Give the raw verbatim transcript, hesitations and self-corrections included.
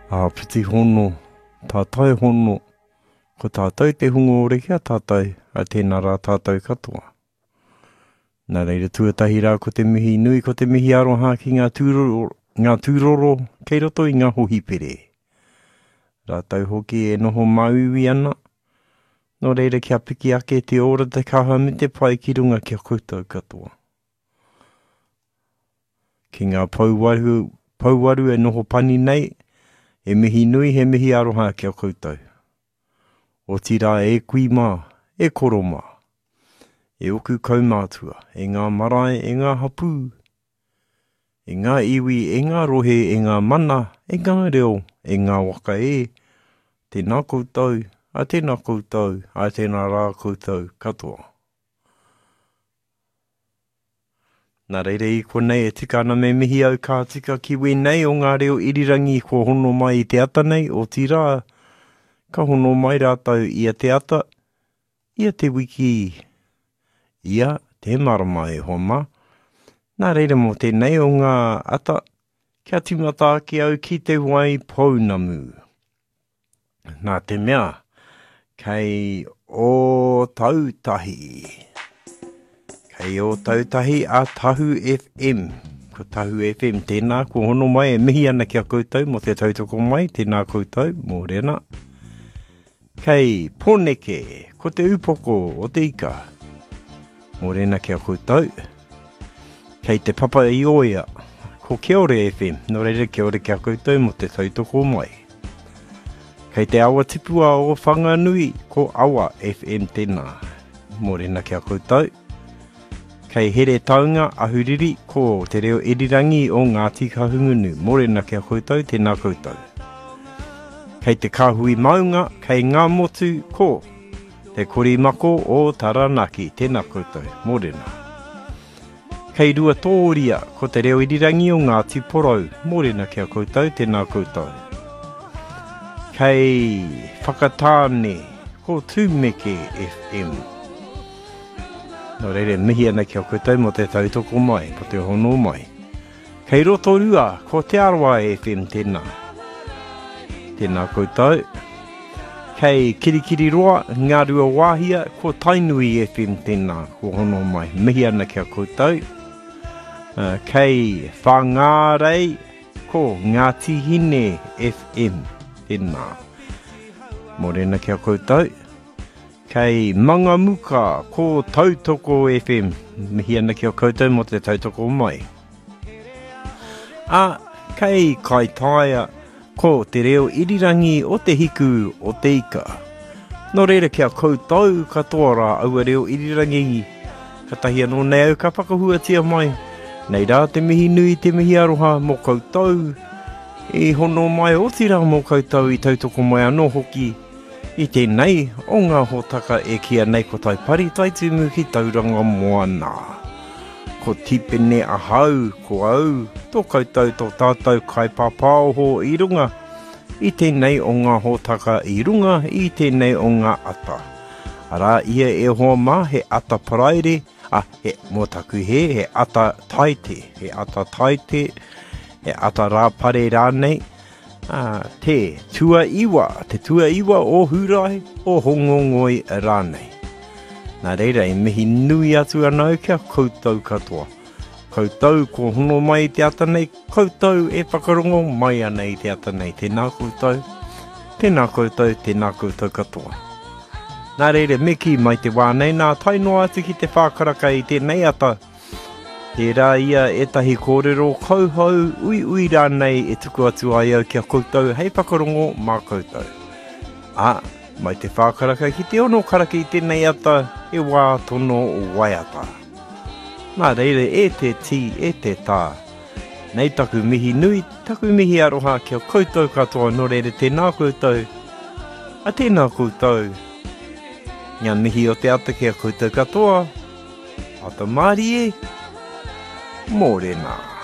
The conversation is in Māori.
A piti hono, tātai hono, ko tātai te hungo o reki a tātai, a tēnā rā tātai katoa. Nā reira tuatahi rā ko te mihi nui, ko te mihi aroha ki ngā tūroro, ngā tūroro kei roto i ngā hohipere. Rātau hoki e noho mauiwi ana, no reira kia piki ake te ora te kaha me te pai ki runga kia koutou katoa. Ki ngā pauwaru, pauwaru e noho pani nei, e mihi nui he mihi aroha kia koutou. O tira e kui mā, e koro mā, e oku kaumātua, e ngā marae, e ngā hapū, e ngā iwi, e ngā rohe, e ngā mana, e ngā reo, e ngā waka e, tēnā koutou, a tēnā koutou, a tēnā rā koutou katoa. Nā reire i ko nei e tika ana me mihi au kā tika ki wenei o ngā reo irirangi ko hono mai i te ata nei o tira, ka hono mai rātau ia te ata, ia te wiki, ia te marama e homa. Nā reira mo tēnei o ngā ata, kia timata ki au ki te wai pounamu. Nā te mea, kei o tautahi. Kei o tautahi a Tahu F M. Ko Tahu F M tēnā, ko hono mai e mihi ana kia koutou mo te tautoko mai, tēnā koutou, mō rena. Kei Poneke, ko te upoko o te ika, mō rena kia koutou. Kei te Papa i Oia, ko Kiore F M, no reira Kiore kia koutou mo te tautoko mai. Kei te awa tipua o Whanganui, ko Awa F M tēnā, mō rena kia koutou. Kei Here Taunga Ahuriri, ko te reo irirangi o Ngāti Kahungunu, mō rena kia koutou, tēnā koutou. Kei te Kāhui Maunga, kei Ngā Motu, ko te Korimako o Taranaki, tēnā koutou, mō rena. Kei Rua Tōria, ko te reo irirangi o Ngāti Porou, mō rena kia koutou, tēnā koutou. Kei Whakatāne, ko Tūmeke F M. No reire, mihi ana kia koutou mo te tautoko mai, po te hono mai. Kei Rotorua, ko te Arawa F M tēnā. Tēnā koutou. Kei Kirikiriroa, Ngā Rua Wāhia, ko Tainui F M tēnā, ko hono mai. Mihi ana kia koutou. Uh, kei Whangārei, ko Ngāti Hine F M tēnā. Mō rena kia koutou. Kei Mangamuka, ko Tautoko F M. Mihi ana kia koutou mo te tautoko mai. A, kei Kaitaia, ko te reo irirangi o te hiku o te ika. No reira kia koutou katoa rā aua reo irirangi. Ka tahi anō nei au ka whakahuatia mai. Nei rā te mihi nui te mihi aroha mo koutou. I hono mai o tira mo koutou i tautoko mai anō hoki. I tēnei, o ngā hōtaka e kia nei ko tai pari tai tumu ki tauranga moana. Ko tipene ahau, ko au, tō koutou tō tātou kai pāpāoho i runga. I tēnei o ngā hōtaka i runga, i tēnei o ngā ata. Arā ia e hoa mā he ata paraire, a he motaku he, he ata taite, he ata taite, he ata rāpare rānei. Ah, te tua iwa, te tua iwa o hurai, o hongongoi rānei. Nā reira e mihi nui atu anau kia koutou katoa. Koutou ko hono mai i te ata nei, koutou e whakarongo mai ana i te ata nei. Tēnā koutou, tēnā koutou, tēnā koutou katoa. Nā reira meki mai te wānei, nā tainoa atu ki te whākaraka i tēnei ata. E rā ia e tahi kōrero kauhau ui ui rānei e tuku atu ai au kia koutou hei whakarongo mā koutou. A, mai te whākaraka ki te ono karaka i tēnei ata e wā tono o waiata. Nā reire e te ti e te tā. Nei taku mihi nui, taku mihi aroha kia koutou katoa no reire tēnā koutou. A tēnā koutou. Ngā mihi o te ata kia koutou katoa. Ata Mārie. Mō rena.